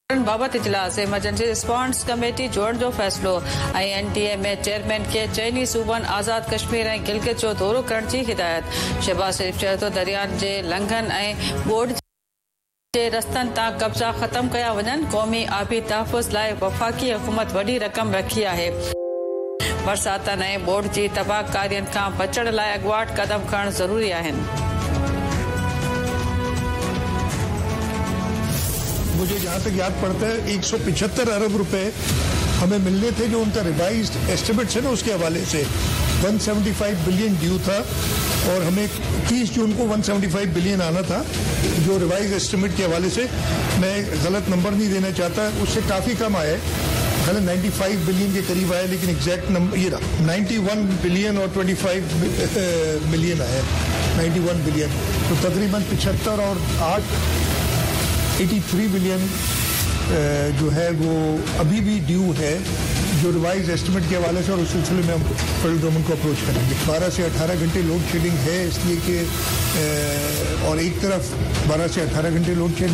बाबत इजलास emergency response committee जोड़ण जो फ़ैसिलो NTA में चेयरमैन के चइनी सूबन आज़ाद कश्मीर ऐं गिलगित जो दौरो करण जी हिदायत। शहबाज शरीफ चयो त दरियानि जे लंघन ऐं बोर्ड जे रस्तनि तां कब्ज़ा ख़त्म कया वञनि। क़ौमी आबी तहफ़ुज़ लाइ वफ़ाक़ी हुकूमत वॾी रक़म रखी आहे। बरसातनि ऐं बोर्ड जी तबाहकारियुनि खां बचण लाइ अॻुवाट क़दम खणण ज़रूरी आहिनि। मुझे जहाँ तक याद पड़ता है 175 अरब रुपए हमें मिलने थे, जो उनका रिवाइज्ड एस्टिमेट है ना, उसके हवाले से 175 बिलियन ड्यू था और हमें 30 जून को 175 बिलियन आना था, जो रिवाइज एस्टिमेट के हवाले से। मैं गलत नंबर नहीं देना चाहता, उससे काफ़ी कम आया है। 95 बिलियन के करीब आया, लेकिन एग्जैक्ट नंबर ये रहा 91 बिलियन और 25 मिलियन आया। 91 बिलियन तो तकरीबन 75 और 8 83 बिलियन जो है वो अभी भी ड्यू है, जो रिवाइज एस्टिमेट के हवाले से, और उस सिलसिले में हम फेडरल गवर्नमेंट को अप्रोच करेंगे। 12 से 18 घंटे लोड शेडिंग है, इसलिए कि और एक तरफ 12 से 18 घंटे लोड शेडिंग